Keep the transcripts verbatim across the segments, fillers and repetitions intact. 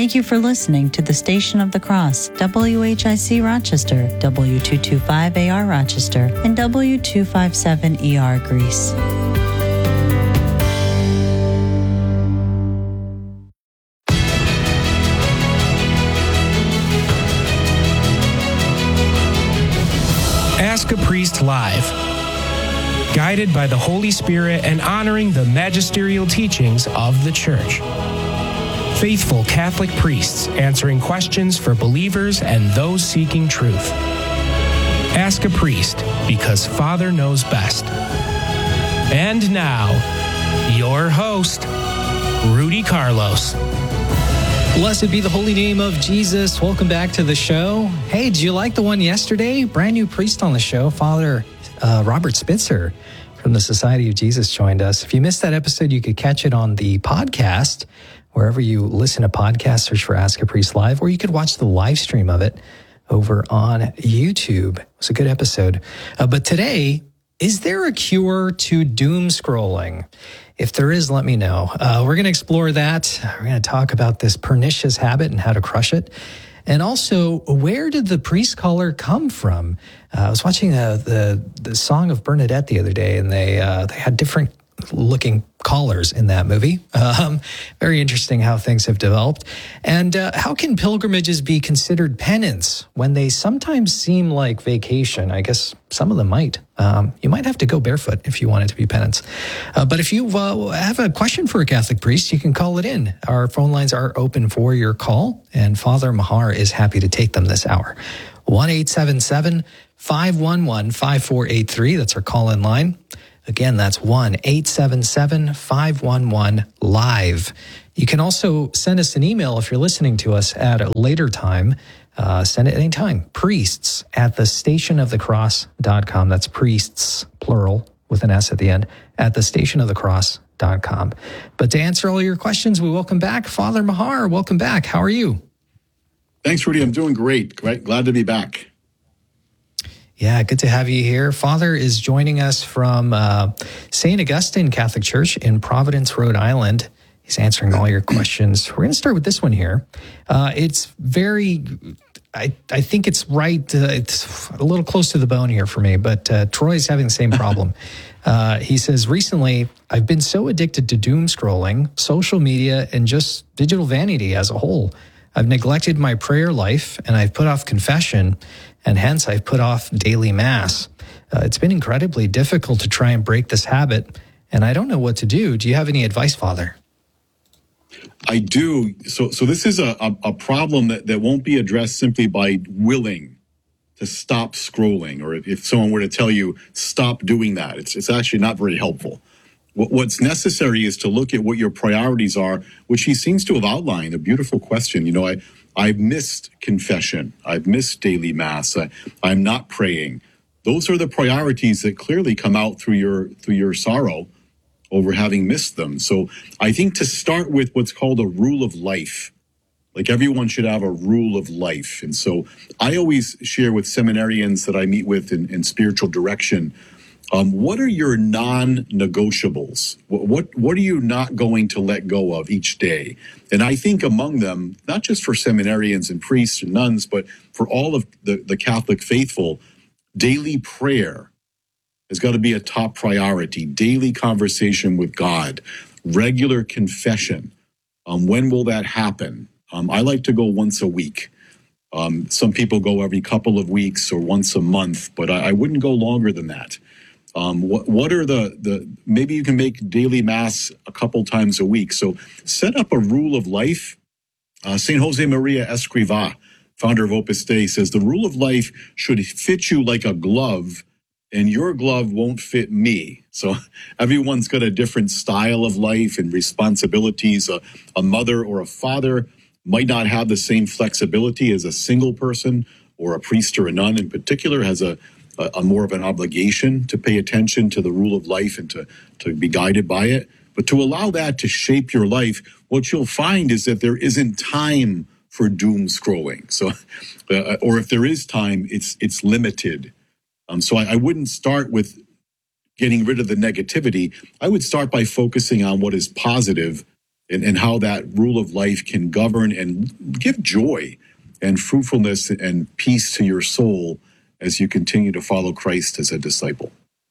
Thank you for listening to the Station of the Cross, W H I C Rochester, W two twenty-five A R Rochester, and W two fifty-seven E R Greece. Ask a Priest Live. Guided by the Holy Spirit and honoring the magisterial teachings of the Church. Faithful Catholic priests answering questions for believers and those seeking truth. Ask a Priest, because Father knows best. And now, your host, Rudy Carlos. Blessed be the holy name of Jesus. Welcome back to the show. Hey, did you like the one yesterday? Brand new priest on the show, Father uh, Robert Spitzer from the Society of Jesus joined us. If you missed that episode, you could catch it on the podcast, wherever you listen to podcasts, search for Ask a Priest Live, or you could watch the live stream of it over on YouTube. It was a good episode. Uh, but today, is there a cure to doom scrolling? If there is, let me know. Uh, we're going to explore that. We're going to talk about this pernicious habit and how to crush it. And also, where did the priest collar come from? Uh, I was watching uh, the the Song of Bernadette the other day, and they uh, they had different looking collars in that movie. Um, very interesting how things have developed. And uh, how can pilgrimages be considered penance when they sometimes seem like vacation? I guess some of them might. Um, you might have to go barefoot if you want it to be penance. Uh, but if you uh, have a question for a Catholic priest, you can call it in. Our phone lines are open for your call, and Father Mahar is happy to take them this hour. one eight seven seven, five one one, five four eight three. That's our call-in line. Again, that's one eight seven seven, five one one, live. You can also send us an email if you're listening to us at a later time. Uh, send it anytime. Priests at the station of the cross dot com. That's priests, plural, with an S at the end, at the station of the cross dot com. But to answer all your questions, we welcome back Father Mahar. Welcome back. How are you? Thanks, Rudy. I'm doing great. Great. Glad to be back. Yeah, good to have you here. Father is joining us from uh, Saint Augustine Catholic Church in Providence, Rhode Island. He's answering all your questions. We're going to start with this one here. Uh, it's very, I, I think it's right. Uh, it's a little close to the bone here for me, but uh, Troy's having the same problem. Uh, he says, recently, I've been so addicted to doom scrolling, social media, and just digital vanity as a whole. I've neglected my prayer life, and I've put off confession, and hence I've put off daily mass. Uh, it's been incredibly difficult to try and break this habit, and I don't know what to do. Do you have any advice, Father? I do. So so this is a, a, a problem that, that won't be addressed simply by willing to stop scrolling, or if, if someone were to tell you, stop doing that. It's, it's actually not very helpful. What, what's necessary is to look at what your priorities are, which he seems to have outlined. A beautiful question. You know, I, I've missed confession. I've missed daily mass. I, I'm not praying. Those are the priorities that clearly come out through your through your sorrow over having missed them. So I think to start with what's called a rule of life, like everyone should have a rule of life. And so I always share with seminarians that I meet with in, in spiritual direction, um, what are your non-negotiables? What, what what are you not going to let go of each day? And I think among them, not just for seminarians and priests and nuns, but for all of the, the Catholic faithful, daily prayer has got to be a top priority. Daily conversation with God, regular confession. Um, when will that happen? Um, I like to go once a week. Um, some people go every couple of weeks or once a month, but I, I wouldn't go longer than that. Um, what, what are the, the, maybe you can make daily mass a couple times a week. So set up a rule of life. Uh, Saint Jose Maria Escrivá, founder of Opus Dei, says the rule of life should fit you like a glove, and your glove won't fit me. So everyone's got a different style of life and responsibilities. A, a mother or a father might not have the same flexibility as a single person, or a priest or a nun in particular has a, a, a more of an obligation to pay attention to the rule of life and to, to be guided by it. But to allow that to shape your life, what you'll find is that there isn't time for doom scrolling. So, uh, or if there is time, it's it's limited. Um, so I, I wouldn't start with getting rid of the negativity. I would start by focusing on what is positive and, and how that rule of life can govern and give joy and fruitfulness and peace to your soul as you continue to follow Christ as a disciple?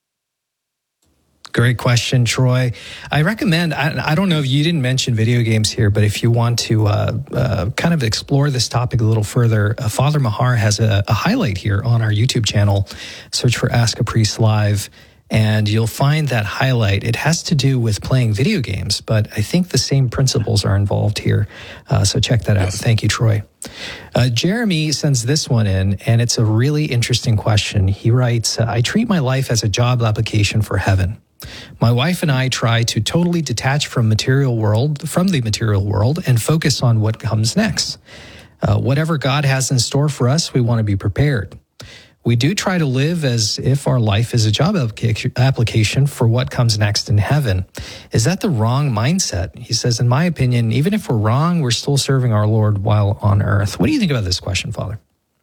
Great question, Troy. I recommend, I, I don't know if you didn't mention video games here, but if you want to uh, uh, kind of explore this topic a little further, uh, Father Mahar has a, a highlight here on our YouTube channel. Search for Ask a Priest Live, and you'll find that highlight. It has to do with playing video games, but I think the same principles are involved here. Uh, so check that out. Yes. Thank you, Troy. Uh, Jeremy sends this one in, and it's a really interesting question. He writes, I treat my life as a job application for heaven. My wife and I try to totally detach from material world, from the material world, and focus on what comes next. Uh, whatever God has in store for us, we want to be prepared. We do try to live as if our life is a job application for what comes next in heaven. Is that the wrong mindset? He says, in my opinion, even if we're wrong, we're still serving our Lord while on earth. What do you think about this question, Father?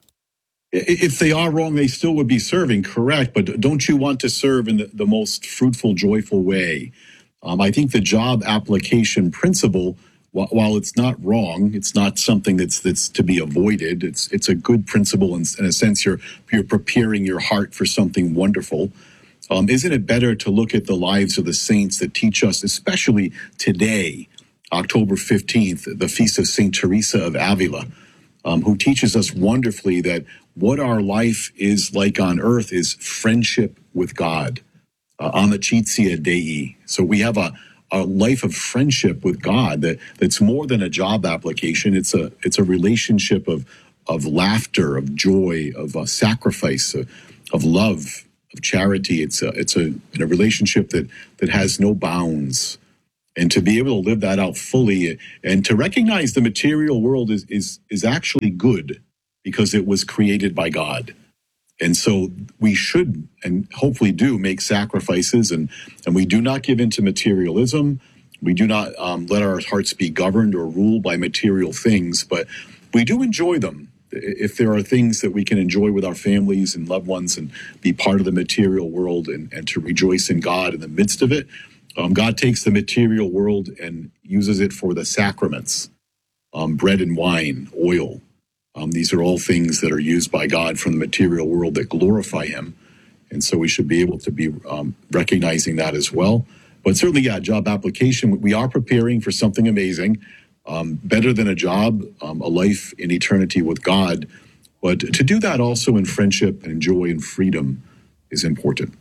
If they are wrong, they still would be serving, correct. But don't you want to serve in the, the most fruitful, joyful way? Um, I think the job application principle, wh- while it's not wrong, it's not something that's that's to be avoided. It's it's a good principle in, in a sense. You're you're preparing your heart for something wonderful. Um, isn't it better to look at the lives of the saints that teach us, especially today, October fifteenth, the feast of Saint Teresa of Avila, um, who teaches us wonderfully that what our life is like on earth is friendship with God, uh, amicitia Dei. So we have a, a life of friendship with God that, that's more than a job application. It's a it's a relationship of of laughter, of joy, of uh, sacrifice, uh, of love, of charity. It's a it's a, a relationship that that has no bounds. And to be able to live that out fully and to recognize the material world is is is actually good, because it was created by God. And so we should and hopefully do make sacrifices, and, and we do not give into materialism. We do not um, let our hearts be governed or ruled by material things, but we do enjoy them. If there are things that we can enjoy with our families and loved ones and be part of the material world and, and to rejoice in God in the midst of it, um, God takes the material world and uses it for the sacraments, um, bread and wine, oil. Um, these are all things that are used by God from the material world that glorify him. And so we should be able to be um, recognizing that as well. But certainly, yeah, job application, we are preparing for something amazing, um, better than a job, um, a life in eternity with God. But to do that also in friendship and joy and freedom is important.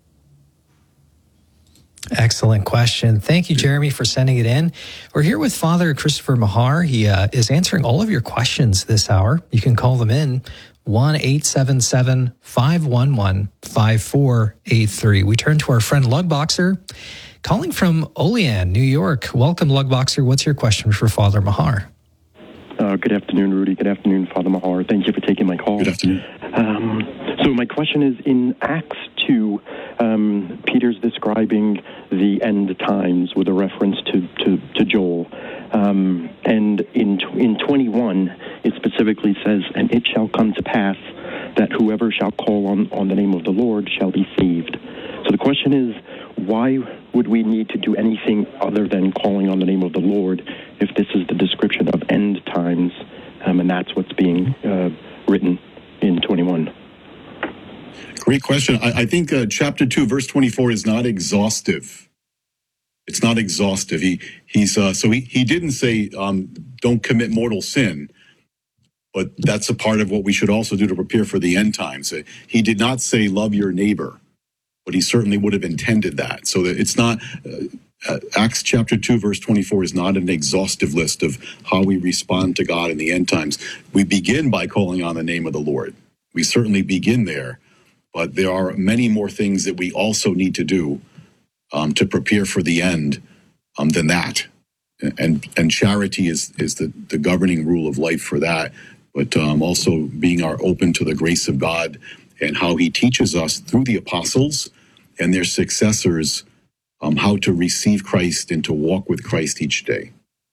Excellent question. Thank you, Jeremy, for sending it in. We're here with Father Christopher Mahar. He uh, is answering all of your questions this hour. You can call them in, one eight seven seven, five one one, five four eight three. We turn to our friend Lugboxer, calling from Olean, New York. Welcome, Lugboxer. What's your question for Father Mahar? Uh, good afternoon, Rudy. Good afternoon, Father Mahar. Thank you for taking my call. Good afternoon. Um, so my question is, in Acts two, um, Peter's describing the end times with a reference to, to, to Joel. Um, and in in twenty-one, it specifically says, and it shall come to pass that whoever shall call on, on the name of the Lord shall be saved. So the question is, why would we need to do anything other than calling on the name of the Lord if this is the description of end times, um, and that's what's being uh, written in twenty-one? Great question. I, I think uh, chapter two, verse twenty-four is not exhaustive. It's not exhaustive. He he's uh, so he he didn't say um, don't commit mortal sin, but that's a part of what we should also do to prepare for the end times. Uh, he did not say love your neighbor, but he certainly would have intended that. So that it's not uh, uh, Acts chapter two, verse twenty-four is not an exhaustive list of how we respond to God in the end times. We begin by calling on the name of the Lord. We certainly begin there, but there are many more things that we also need to do um, to prepare for the end um, than that. And and charity is is the, the governing rule of life for that. But um, also being our open to the grace of God and how he teaches us through the apostles and their successors um, how to receive Christ and to walk with Christ each day.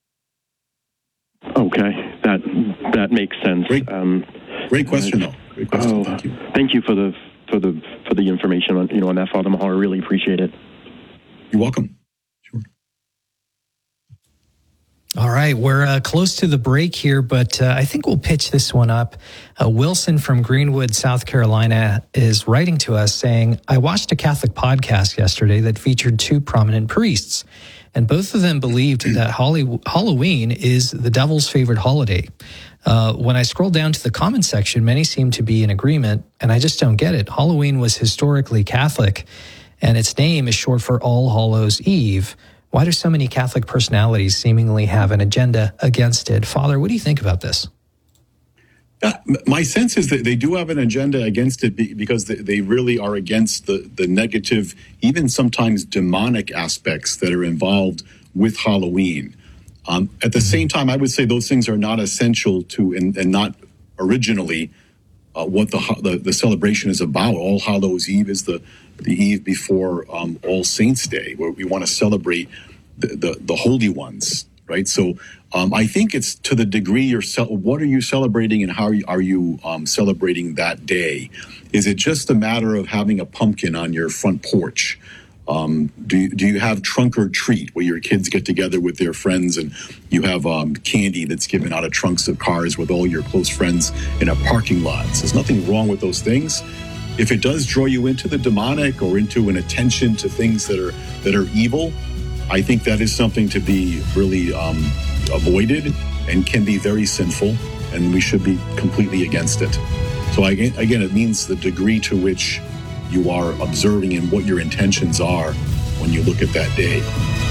Okay, that that makes sense. Great, um, great question, though. Great question. Oh, thank you. Thank you for the for the for the information on you know on that, Father Mahar. I really appreciate it. You're welcome. Sure. All right, we're uh, close to the break here, but uh, I think we'll pitch this one up. Uh, Wilson from Greenwood, South Carolina, is writing to us saying, I watched a Catholic podcast yesterday that featured two prominent priests, and both of them believed that Holly- Halloween is the devil's favorite holiday. Uh, when I scroll down to the comment section, many seem to be in agreement, and I just don't get it. Halloween was historically Catholic, and its name is short for All Hallows Eve. Why do so many Catholic personalities seemingly have an agenda against it? Father, what do you think about this? Uh, my sense is that they do have an agenda against it because they really are against the, the negative, even sometimes demonic aspects that are involved with Halloween. Um, at the same time, I would say those things are not essential to and, and not originally uh, what the, the the celebration is about. All Hallows Eve is the the eve before um, All Saints Day, where we want to celebrate the, the, the holy ones, right? So um, I think it's to the degree you're, ce- what are you celebrating and how are you, are you um, celebrating that day? Is it just a matter of having a pumpkin on your front porch? Um, do, you, do you have trunk or treat where your kids get together with their friends and you have um, candy that's given out of trunks of cars with all your close friends in a parking lot? So there's nothing wrong with those things. If it does draw you into the demonic or into an attention to things that are that are evil, I think that is something to be really um, avoided and can be very sinful, and we should be completely against it. So again, again, it means the degree to which you are observing and what your intentions are when you look at that day.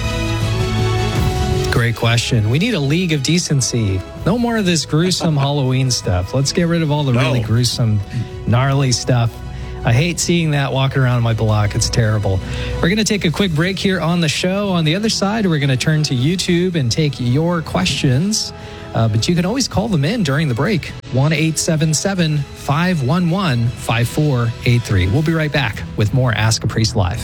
Great question. We need a league of decency. No more of this gruesome Halloween stuff. Let's get rid of all the no. really gruesome, gnarly stuff. I hate seeing that walking around my block. It's terrible. We're going to take a quick break here on the show. On the other side, we're going to turn to YouTube and take your questions. Uh, but you can always call them in during the break. one eight seven seven, five one one, five four eight three. We'll be right back with more Ask a Priest Live.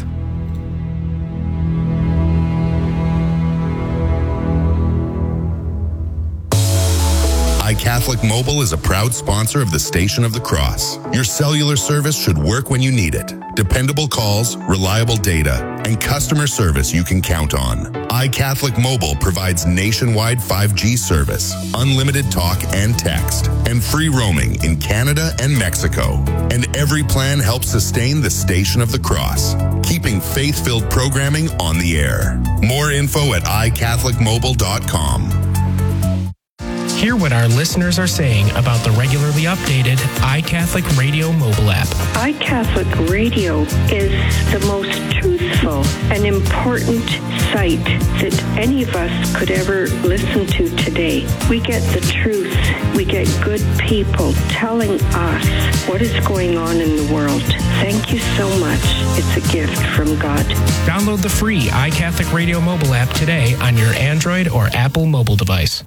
iCatholic Mobile is a proud sponsor of the Station of the Cross. Your cellular service should work when you need it. Dependable calls, reliable data, and customer service you can count on. iCatholic Mobile provides nationwide five G service, unlimited talk and text, and free roaming in Canada and Mexico. And every plan helps sustain the Station of the Cross, keeping faith-filled programming on the air. More info at i catholic mobile dot com. Hear what our listeners are saying about the regularly updated iCatholic Radio mobile app. iCatholic Radio is the most truthful and important site that any of us could ever listen to today. We get the truth. We get good people telling us what is going on in the world. Thank you so much. It's a gift from God. Download the free iCatholic Radio mobile app today on your Android or Apple mobile device.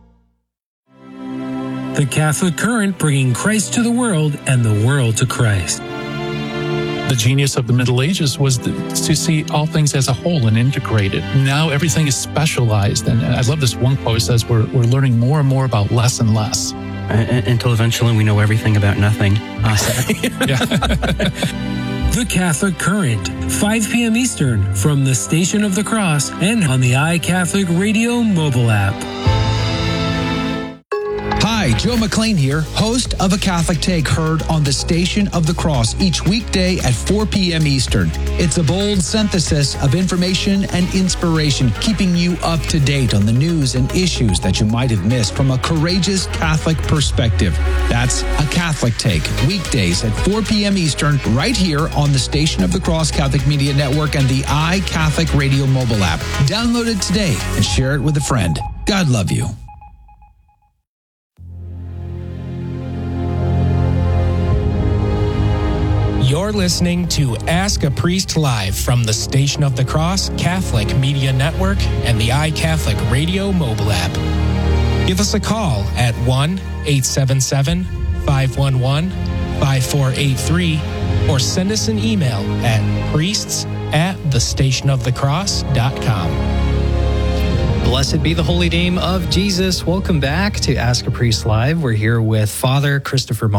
The Catholic Current, bringing Christ to the world and the world to Christ. The genius of the Middle Ages was the, to see all things as a whole and integrated. Now everything is specialized. And I love this one quote. It says we're, we're learning more and more about less and less. Uh, until eventually we know everything about nothing. Uh, The Catholic Current, five p.m. Eastern, from the Station of the Cross and on the iCatholic Radio mobile app. Hi, Joe McLean here, host of A Catholic Take, heard on the Station of the Cross each weekday at four p.m. Eastern. It's a bold synthesis of information and inspiration, keeping you up to date on the news and issues that you might have missed from a courageous Catholic perspective. That's A Catholic Take, weekdays at four p.m. Eastern, right here on the Station of the Cross Catholic Media Network and the iCatholic Radio mobile app. Download it today and share it with a friend. God love you. You're listening to Ask a Priest Live from the Station of the Cross Catholic Media Network and the iCatholic Radio mobile app. Give us a call at one eight seven seven, five one one, five four eight three or send us an email at priests at the station of the cross dot com. Blessed be the holy name of Jesus. Welcome back to Ask a Priest Live. We're here with Father Christopher Mahar.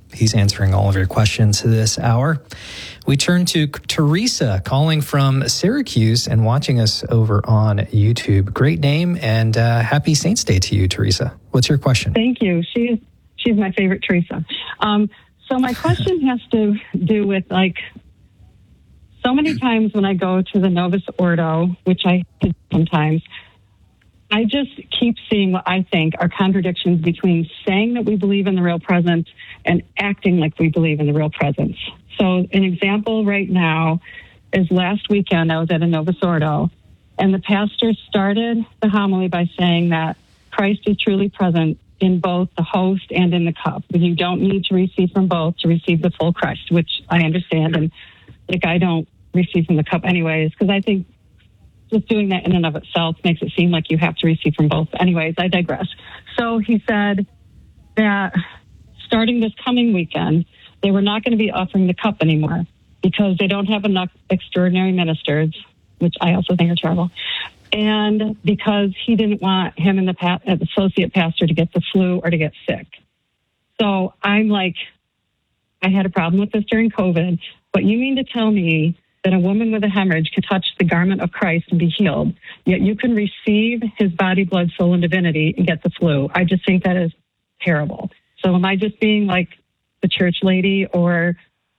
he's answering all of your questions this hour. We turn to Teresa, calling from Syracuse and watching us over on YouTube. Great name, and uh, happy Saints Day to you, Teresa. What's your question? Thank you. She is, she's my favorite Teresa. Um, so my question has to do with, like, so many times when I go to the Novus Ordo, which I did sometimes, I just keep seeing what I think are contradictions between saying that we believe in the real presence and acting like we believe in the real presence. So an example right now is last weekend I was at a Novus Ordo, and the pastor started the homily by saying that Christ is truly present in both the host and in the cup. You don't need to receive from both to receive the full Christ, which I understand. And like, I don't receive from the cup anyways, because I think just doing that in and of itself makes it seem like you have to receive from both. Anyways, I digress. So he said that starting this coming weekend, they were not going to be offering the cup anymore because they don't have enough extraordinary ministers, which I also think are terrible, and because he didn't want him and the pa- associate pastor to get the flu or to get sick. So I'm like, I had a problem with this during COVID, but you mean to tell me that a woman with a hemorrhage can touch the garment of Christ and be healed, yet you can receive his body, blood, soul, and divinity and get the flu? I just think that is terrible. So am I just being like the church lady, or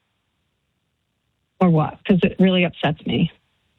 or what? Because it really upsets me.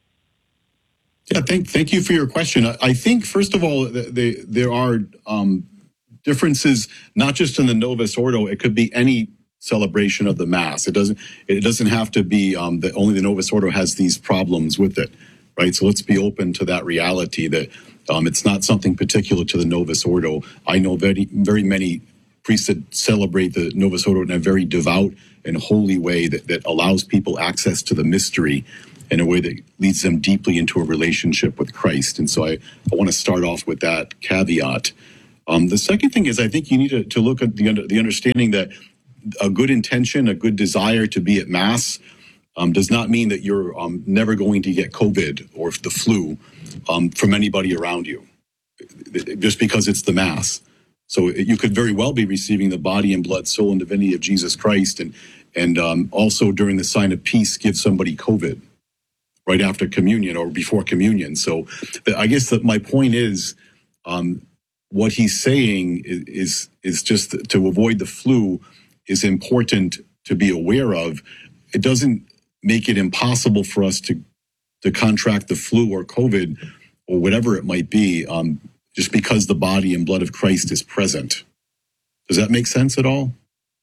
Yeah, thank thank you for your question. I, I think, first of all, the, the, there are um, differences, not just in the Novus Ordo. It could be any celebration of the Mass. It doesn't it doesn't have to be um, that only the Novus Ordo has these problems with it, right? So let's be open to that reality that um, it's not something particular to the Novus Ordo. I know very very many priests that celebrate the Novus Ordo in a very devout and holy way that, that allows people access to the mystery in a way that leads them deeply into a relationship with Christ. And so I, I want to start off with that caveat. Um, the second thing is, I think you need to, to look at the, under, the understanding that a good intention, a good desire to be at Mass um, does not mean that you're um, never going to get COVID or the flu um, from anybody around you, just because it's the Mass. So you could very well be receiving the body and blood, soul, and divinity of Jesus Christ, and and um, also during the sign of peace give somebody COVID right after communion or before communion. So I guess that my point is, um, what he's saying is, is is just to avoid the flu is important to be aware of. It doesn't make it impossible for us to to contract the flu or COVID or whatever it might be, um, just because the body and blood of Christ is present. Does that make sense at all?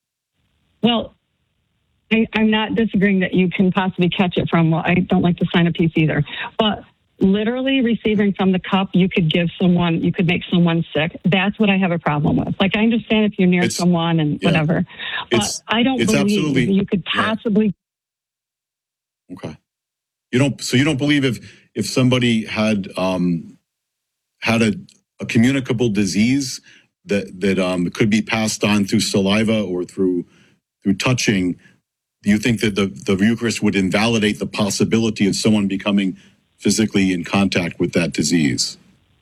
Well, I, I'm not disagreeing that you can possibly catch it from, well, I don't like the sign of peace either, but literally receiving from the cup, you could give someone, you could make someone sick. That's what I have a problem with. Like, I understand if you're near it's, someone and yeah, whatever, but I don't believe you could possibly. Yeah. Okay. You don't, so you don't believe if, if somebody had, um, had a, a communicable disease that, that, um, could be passed on through saliva or through, through touching, do you think that the, the Eucharist would invalidate the possibility of someone becoming physically in contact with that disease?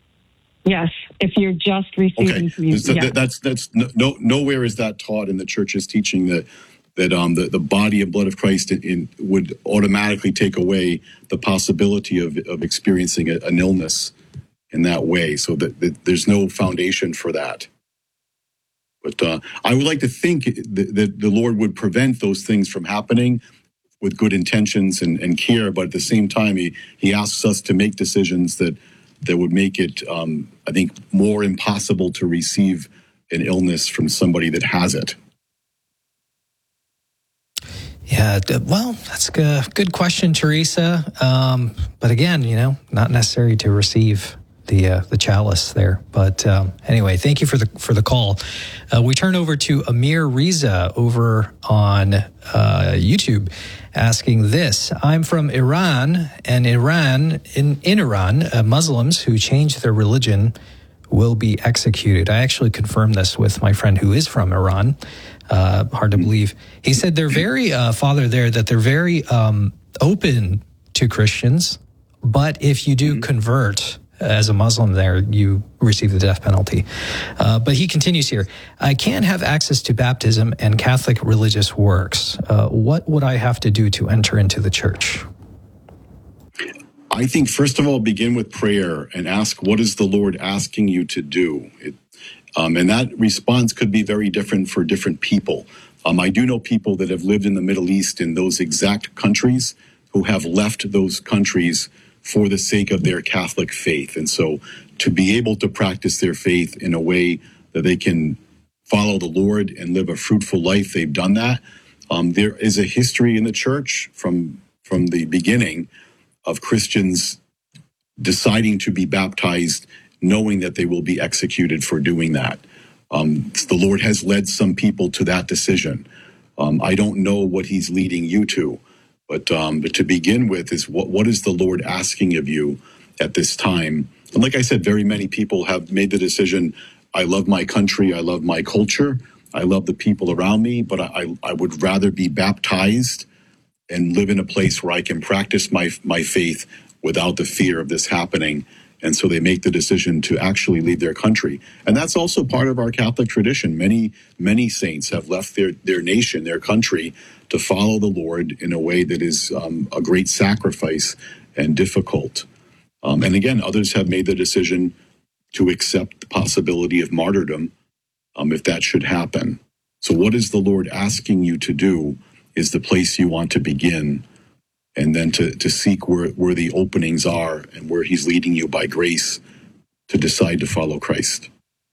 Yes, if you're just receiving okay. communion. So yeah. That's that's no nowhere is that taught in the Church's teaching that that um the, the body and blood of Christ in, in, would automatically take away the possibility of of experiencing a, an illness in that way. So that, that there's no foundation for that. But uh, I would like to think that, that the Lord would prevent those things from happening with good intentions and, and care, but at the same time, he, he asks us to make decisions that, that would make it, um, I think, more impossible to receive an illness from somebody that has it. Yeah, well, that's a good question, Teresa. Um, but again, you know, not necessary to receive the uh, the chalice there. But um, anyway, thank you for the for the call. Uh, we turn over to Amir Riza over on uh, YouTube, asking this: I'm from Iran, and Iran in in Iran, uh, Muslims who change their religion will be executed. I actually confirmed this with my friend who is from Iran. Uh, hard to believe. He said they're very uh, father there that they're very um, open to Christians, but if you do convert as a Muslim there, you receive the death penalty. Uh, but he continues here. I can't have access to baptism and Catholic religious works. Uh, what would I have to do to enter into the church? I think, first of all, begin with prayer and ask, what is the Lord asking you to do? It, um, and that response could be very different for different people. Um, I do know people that have lived in the Middle East in those exact countries who have left those countries for the sake of their Catholic faith. And so to be able to practice their faith in a way that they can follow the Lord and live a fruitful life, they've done that. Um, there is a history in the church from, from the beginning of Christians deciding to be baptized, knowing that they will be executed for doing that. Um, the Lord has led some people to that decision. Um, I don't know what he's leading you to, but, um, but to begin with is what, what is the Lord asking of you at this time? And like I said, very many people have made the decision, I love my country, I love my culture, I love the people around me, but I, I would rather be baptized and live in a place where I can practice my my faith without the fear of this happening. And so they make the decision to actually leave their country. And that's also part of our Catholic tradition. Many, many saints have left their, their nation, their country, to follow the Lord in a way that is um, a great sacrifice and difficult. Um, and again, others have made the decision to accept the possibility of martyrdom um, if that should happen. So what is the Lord asking you to do is the place you want to begin, and then to, to seek where, where the openings are and where he's leading you by grace to decide to follow Christ.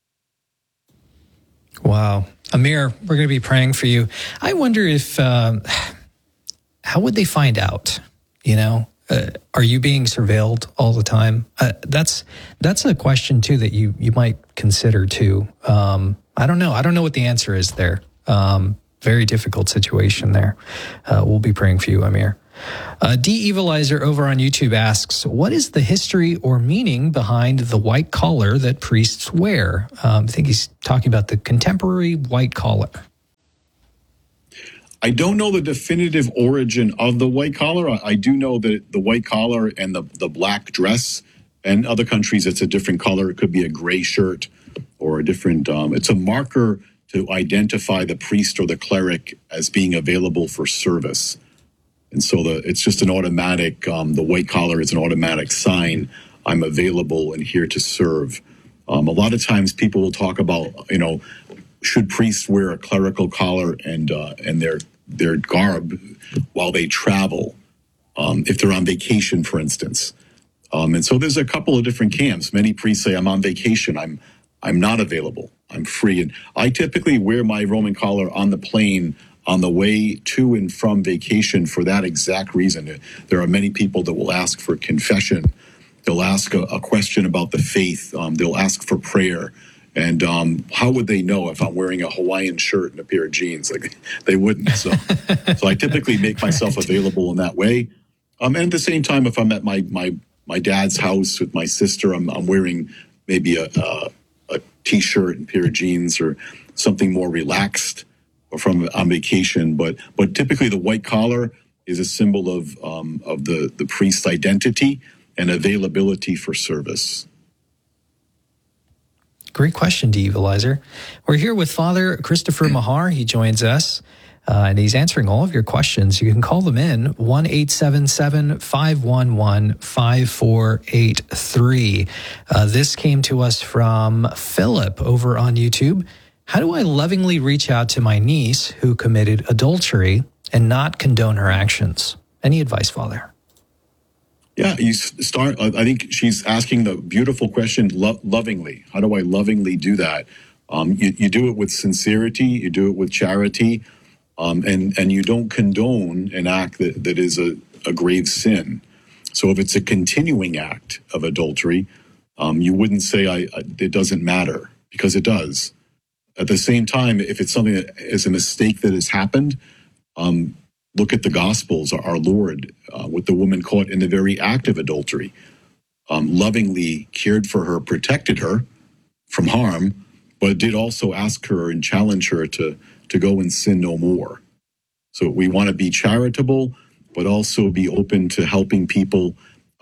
Wow. Amir, we're going to be praying for you. I wonder if, um, how would they find out? You know, uh, are you being surveilled all the time? Uh, that's that's a question, too, that you, you might consider, too. Um, I don't know. I don't know what the answer is there. Um Very difficult situation there. Uh, we'll be praying for you, Amir. Uh, D-Evilizer over on YouTube asks, what is the history or meaning behind the white collar that priests wear? Um, I think he's talking about the contemporary white collar. I don't know the definitive origin of the white collar. I, I do know that the white collar and the, the black dress, and other countries it's a different color. It could be a gray shirt or a different, um, it's a marker to identify the priest or the cleric as being available for service. And so the, it's just an automatic, um, the white collar is an automatic sign, I'm available and here to serve. Um, a lot of times people will talk about, you know, should priests wear a clerical collar and uh, and their their garb while they travel, um, if they're on vacation, for instance. Um, and so there's a couple of different camps. Many priests say, I'm on vacation, I'm I'm not available, I'm free. And I typically wear my Roman collar on the plane on the way to and from vacation for that exact reason. There are many people that will ask for confession. They'll ask a, a question about the faith. Um, they'll ask for prayer. And um, how would they know if I'm wearing a Hawaiian shirt and a pair of jeans? Like, they wouldn't. So, so I typically make myself available in that way. Um, and at the same time, if I'm at my my my dad's house with my sister, I'm, I'm wearing maybe a, a a t-shirt and pair of jeans or something more relaxed, or from on vacation. But but typically the white collar is a symbol of um, of the the priest's identity and availability for service. Great question, D-Evilizer. We're here with Father Christopher Mahar. He joins us, uh, and he's answering all of your questions. You can call them in, one eight seven seven, five one one, five four eight three. Uh, this came to us from Philip over on YouTube. How do I lovingly reach out to my niece who committed adultery and not condone her actions? Any advice, Father? Yeah, you start, I think she's asking the beautiful question, lo- lovingly. How do I lovingly do that? Um, you, you do it with sincerity, you do it with charity, um, and, and you don't condone an act that, that is a, a grave sin. So if it's a continuing act of adultery, um, you wouldn't say I, I, it doesn't matter, because it does. At the same time, if it's something that is a mistake that has happened, um, look at the Gospels, our Lord, uh, with the woman caught in the very act of adultery, um, lovingly cared for her, protected her from harm, but did also ask her and challenge her to, to go and sin no more. So we want to be charitable, but also be open to helping people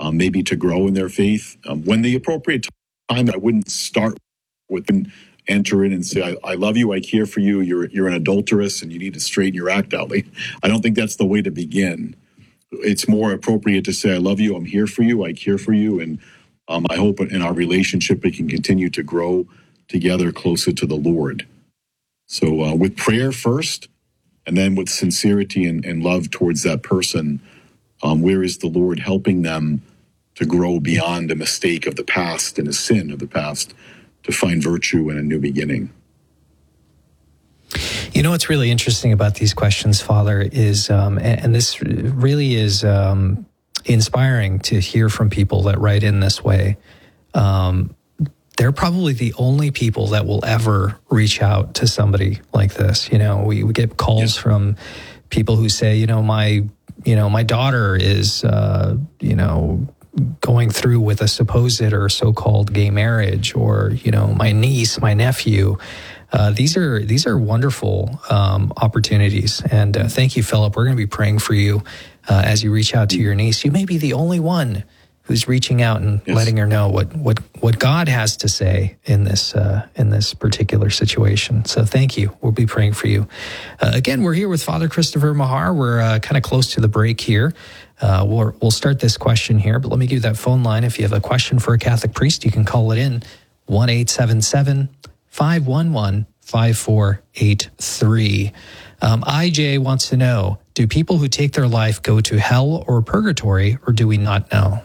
um, maybe to grow in their faith. Um, when the appropriate time, I wouldn't start with them, enter in and say, I, I love you, I care for you, you're you're an adulteress and you need to straighten your act out. Like, I don't think that's the way to begin. It's more appropriate to say, I love you, I'm here for you, I care for you, and um, I hope in our relationship we can continue to grow together closer to the Lord. So uh, with prayer first, and then with sincerity and, and love towards that person, um, where is the Lord helping them to grow beyond a mistake of the past and a sin of the past, to find virtue in a new beginning? You know what's really interesting about these questions, Father, is, um, and, and this really is um, inspiring to hear from people that write in this way. Um, they're probably the only people that will ever reach out to somebody like this. You know, we, we get calls yeah. from people who say, you know, my, you know, my daughter is, uh, you know, going through with a supposed or so-called gay marriage, or, you know, my niece, my nephew. Uh, these are these are wonderful um, opportunities. And uh, thank you, Philip. We're going to be praying for you uh, as you reach out to your niece. You may be the only one who's reaching out and yes. letting her know what, what, what God has to say in this uh, in this particular situation. So thank you. We'll be praying for you. Uh, again, we're here with Father Christopher Mahar. We're uh, kind of close to the break here. Uh, we'll, we'll start this question here, but let me give you that phone line. If you have a question for a Catholic priest, you can call it in, one eight seven seven, five one one, five four eight three. Um, I J wants to know, do people who take their life go to hell or purgatory, or do we not know?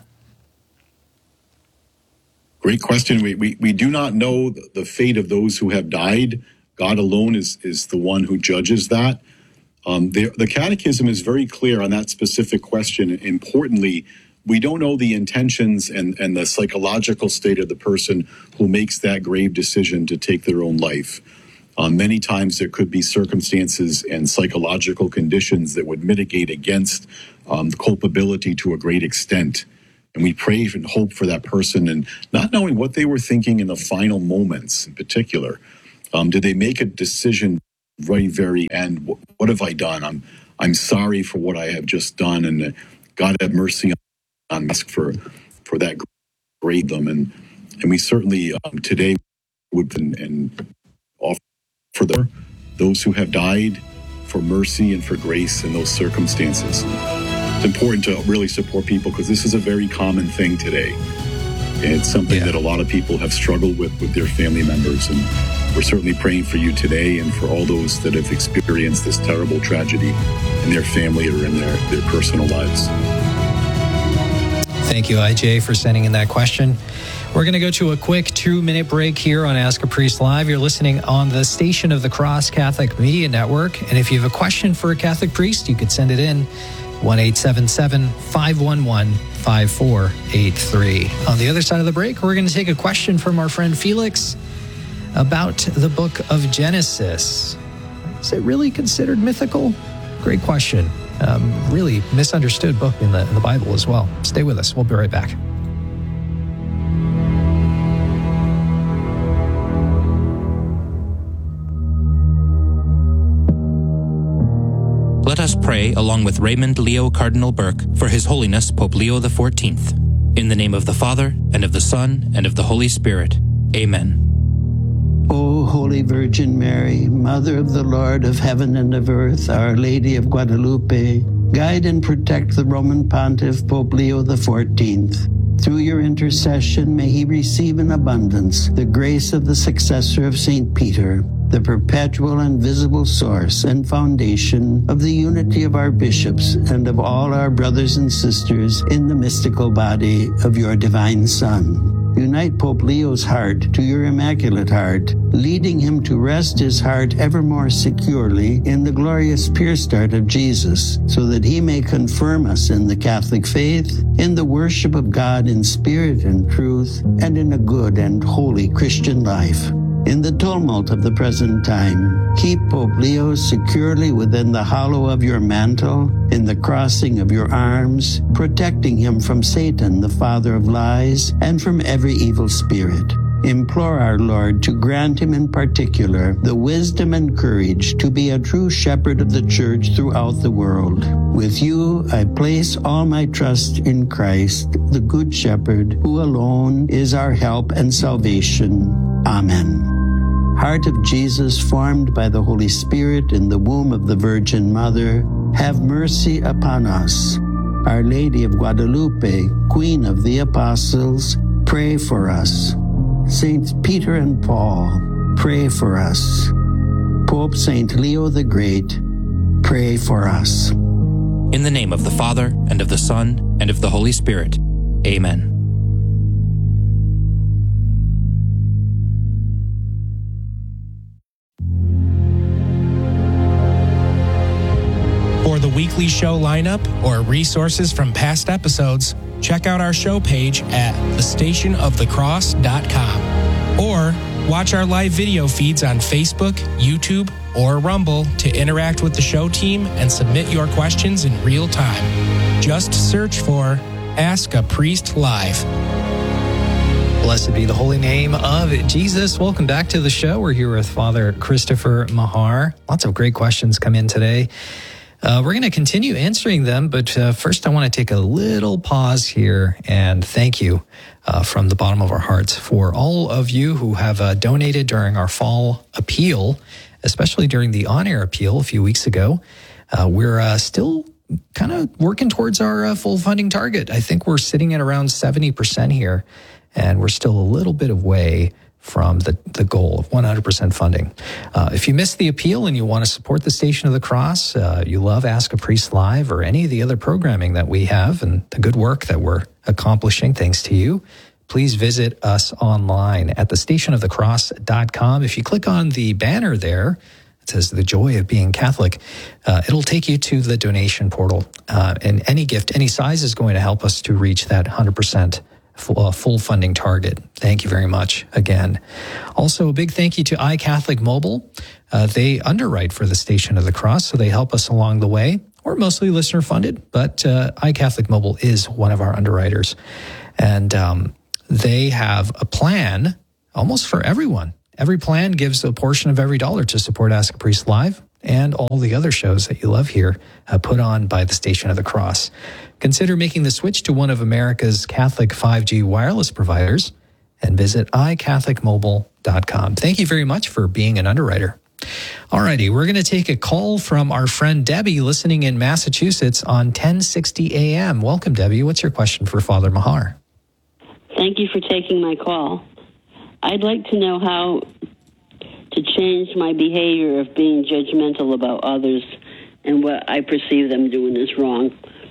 Great question. We, we, we do not know the fate of those who have died. God alone is, is the one who judges that. Um, the, the Catechism is very clear on that specific question. Importantly, we don't know the intentions and, and the psychological state of the person who makes that grave decision to take their own life. Um, many times there could be circumstances and psychological conditions that would mitigate against um, culpability to a great extent. And we pray and hope for that person, and not knowing what they were thinking in the final moments in particular. Um, did they make a decision very, very end? What, what have I done? I'm I'm sorry for what I have just done, and uh, God have mercy on us for for that great them. And and we certainly um, today would and, and offer for the, those who have died for mercy and for grace in those circumstances. It's important to really support people because this is a very common thing today. It's something yeah. that a lot of people have struggled with with their family members, and we're certainly praying for you today and for all those that have experienced this terrible tragedy in their family or in their, their personal lives. Thank you, I J, for sending in that question. We're going to go to a quick two-minute break here on Ask a Priest Live. You're listening on the Station of the Cross Catholic Media Network, and if you have a question for a Catholic priest, you could send it in, one eight seven seven, five one one, five four eight three. On the other side of the break, we're going to take a question from our friend Felix about the book of Genesis. Is it really considered mythical? Great question. Um, really misunderstood book in the, in the Bible as well. Stay with us. We'll be right back. Let us pray along with Raymond Leo Cardinal Burke for His Holiness Pope Leo the fourteenth. In the name of the Father, and of the Son, and of the Holy Spirit. Amen. O Holy Virgin Mary, Mother of the Lord of heaven and of earth, Our Lady of Guadalupe, guide and protect the Roman Pontiff Pope Leo the fourteenth. Through your intercession, may he receive in abundance the grace of the successor of Saint Peter, the perpetual and visible source and foundation of the unity of our bishops and of all our brothers and sisters in the mystical body of your divine Son. Unite Pope Leo's heart to your Immaculate Heart, leading him to rest his heart ever more securely in the glorious pierced heart of Jesus, so that he may confirm us in the Catholic faith, in the worship of God in spirit and truth, and in a good and holy Christian life. In the tumult of the present time, keep Pope Leo securely within the hollow of your mantle, in the crossing of your arms, protecting him from Satan, the father of lies, and from every evil spirit. implore our Lord to grant him in particular the wisdom and courage to be a true shepherd of the church throughout the world. With you, I place all my trust in Christ, the Good Shepherd, who alone is our help and salvation. Amen. Heart of Jesus, formed by the Holy Spirit in the womb of the Virgin Mother, have mercy upon us. Our Lady of Guadalupe, Queen of the Apostles, pray for us. Saints Peter and Paul, pray for us. Pope Saint Leo the Great, pray for us. In the name of the Father, and of the Son, and of the Holy Spirit. Amen. For the weekly show lineup or resources from past episodes, check out our show page at the station of the cross dot com. Or watch our live video feeds on Facebook, YouTube, or Rumble to interact with the show team and submit your questions in real time. Just search for Ask a Priest Live. Blessed be the holy name of Jesus. Welcome back to the show. We're here with Father Christopher Mahar. Lots of great questions come in today. Uh, we're going to continue answering them, but uh, first I want to take a little pause here and thank you uh, from the bottom of our hearts for all of you who have uh, donated during our fall appeal, especially during the on-air appeal a few weeks ago. Uh, we're uh, still kind of working towards our uh, full funding target. I think we're sitting at around seventy percent here, and we're still a little bit of way from the, the goal of one hundred percent funding. Uh, if you missed the appeal and you want to support the Station of the Cross, uh, you love Ask a Priest Live or any of the other programming that we have and the good work that we're accomplishing thanks to you, please visit us online at the station of the cross dot com. If you click on the banner there, it says The Joy of Being Catholic, uh, it'll take you to the donation portal. Uh, and any gift, any size is going to help us to reach that one hundred percent Full, uh, full funding target. Thank you very much again. Also, a big thank you to iCatholic Mobile. Uh, they underwrite for the Station of the Cross, so they help us along the way. We're mostly listener funded, but uh, iCatholic Mobile is one of our underwriters. And um, they have a plan almost for everyone. Every plan gives a portion of every dollar to support Ask a Priest Live and all the other shows that you love here uh, put on by the Station of the Cross. Consider making the switch to one of America's Catholic five G wireless providers and visit i catholic mobile dot com. Thank you very much for being an underwriter. Alrighty, we're going to take a call from our friend Debbie listening in Massachusetts on ten sixty A M. Welcome, Debbie. What's your question for Father Mahar? Thank you for taking my call. I'd like to know how to change my behavior of being judgmental about others and what I perceive them doing is wrong.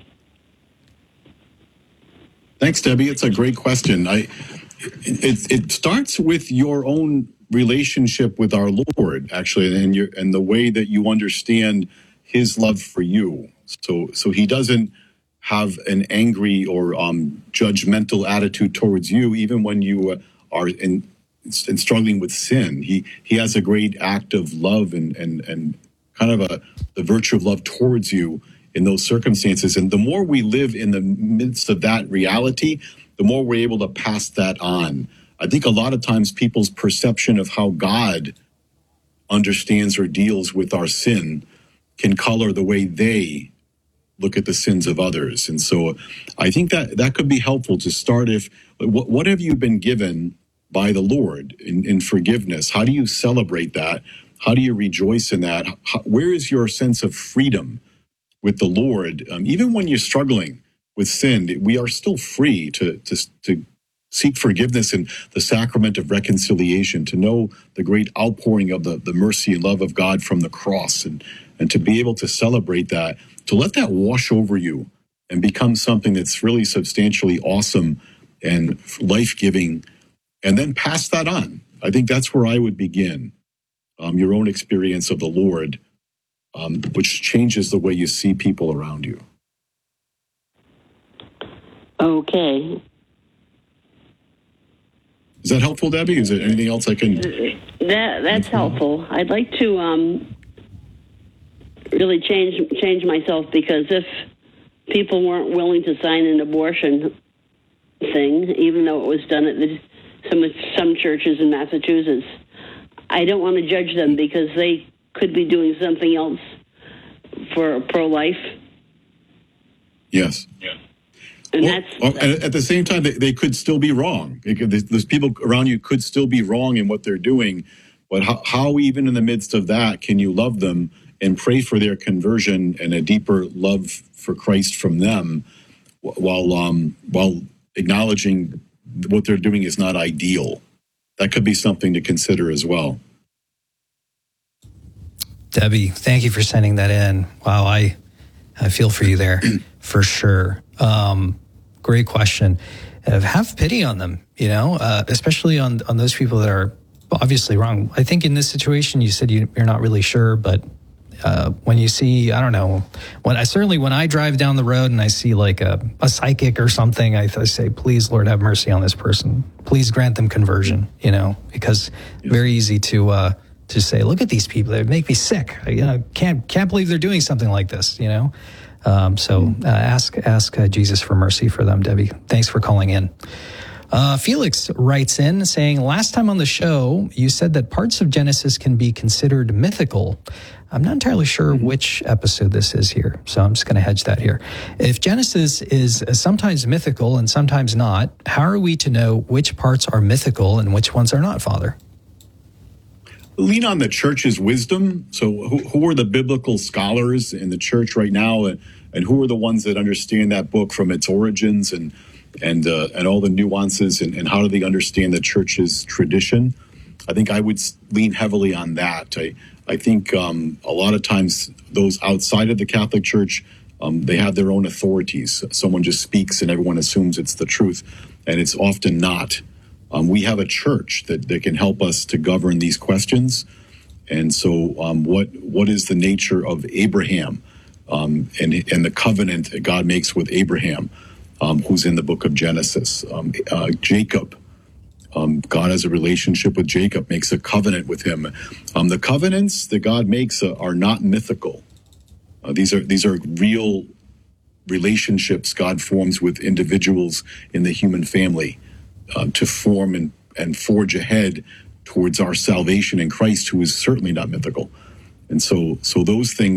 Thanks, Debbie. It's a great question. I, it, it starts with your own relationship with our Lord, actually, and your and the way that you understand His love for you. So, so He doesn't have an angry or um, judgmental attitude towards you, even when you uh, are in, in struggling with sin. He He has a great act of love and and and kind of a the virtue of love towards you in those circumstances. And the more we live in the midst of that reality, the more we're able to pass that on. I think a lot of times people's perception of how God understands or deals with our sin can color the way they look at the sins of others. And so I think that that could be helpful to start if, what, what have you been given by the Lord in, in forgiveness? How do you celebrate that? How do you rejoice in that? How, where is your sense of freedom with the Lord? Um, even when you're struggling with sin, we are still free to, to, to seek forgiveness in the sacrament of reconciliation, to know the great outpouring of the, the mercy and love of God from the cross, and, and to be able to celebrate that, to let that wash over you and become something that's really substantially awesome and life-giving, and then pass that on. I think that's where I would begin, um, your own experience of the Lord, um, which changes the way you see people around you. Okay. Is that helpful, Debbie? Is there anything else I can... That That's helpful. I'd like to um, really change change myself, because if people weren't willing to sign an abortion thing, even though it was done at the some some churches in Massachusetts. I don't want to judge them because they could be doing something else for pro-life. Yes. Yeah. And well, that's, and at the same time, they, they could still be wrong. Could, those people around you could still be wrong in what they're doing. But how, how even in the midst of that can you love them and pray for their conversion and a deeper love for Christ from them, while um, while acknowledging what they're doing is not ideal? That could be something to consider as well. Debbie, thank you for sending that in. Wow, I I feel for you there for sure. Um, great question. Uh, have pity on them, you know, uh, especially on on those people that are obviously wrong. I think in this situation, you said you, you're not really sure, but uh, when you see, I don't know, when I certainly when I drive down the road and I see like a, a psychic or something, I, I say, please, Lord, have mercy on this person. Please grant them conversion, you know, because yes. very easy to uh, to say, look at these people, they make me sick. I, you know, can't can't believe they're doing something like this, you know. Um, so uh, ask ask uh, Jesus for mercy for them, Debbie. Thanks for calling in. Uh, Felix writes in saying, last time on the show, you said that parts of Genesis can be considered mythical. I'm not entirely sure which episode this is here, so I'm just going to hedge that here. If Genesis is sometimes mythical and sometimes not, how are we to know which parts are mythical and which ones are not, Father? Lean on the church's wisdom. So who, who are the biblical scholars in the church right now, and, and who are the ones that understand that book from its origins and and uh, and all the nuances, and, and how do they understand the church's tradition? I think I would lean heavily on that. I, I think um, a lot of times those outside of the Catholic Church, um, they have their own authorities. Someone just speaks and everyone assumes it's the truth, and it's often not. Um, we have a church that, that can help us to govern these questions. And so um, what what is the nature of Abraham um, and, and the covenant that God makes with Abraham, um, who's in the book of Genesis? Um, uh, Jacob, um, God has a relationship with Jacob, makes a covenant with him. Um, the covenants that God makes uh, are not mythical. Uh, these are these are real relationships God forms with individuals in the human family uh, to form and, and forge ahead towards our salvation in Christ, who is certainly not mythical. And so, so those things